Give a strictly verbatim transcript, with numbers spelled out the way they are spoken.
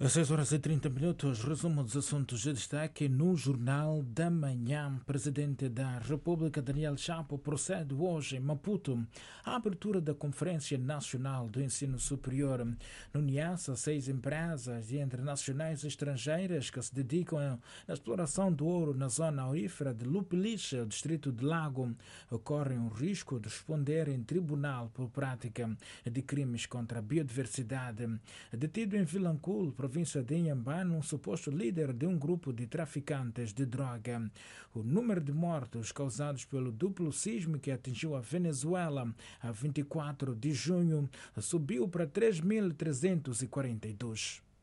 Às seis horas e trinta minutos, resumo dos assuntos de destaque no Jornal da Manhã. Presidente da República, Daniel Chapo, procede hoje em Maputo à abertura da Conferência Nacional do Ensino Superior. No Niassa, seis empresas entre nacionais e estrangeiras que se dedicam à exploração do ouro na zona aurífera de Lupeliche, distrito de Lago, correm o risco de responder em tribunal por prática de crimes contra a biodiversidade. Detido em Vilanculo, província de Inhambane, um suposto líder de um grupo de traficantes de droga. O número de mortos causados pelo duplo sismo que atingiu a Venezuela a vinte e quatro de junho subiu para três mil trezentos e quarenta e dois.